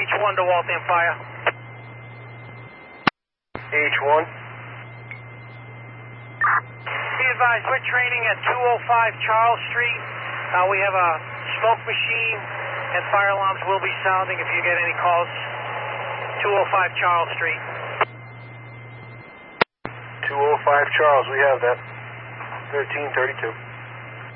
H1 to Waltham Fire. H1. Be advised, we're training at 205 Charles Street. We have a smoke machine and fire alarms will be sounding if you get any calls. 205 Charles Street. 205 Charles, we have that. 1332.